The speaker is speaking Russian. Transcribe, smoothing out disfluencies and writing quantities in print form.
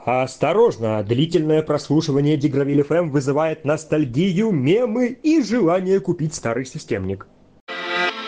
Осторожно, длительное прослушивание Дигровиль FM вызывает ностальгию, мемы и желание купить старый системник.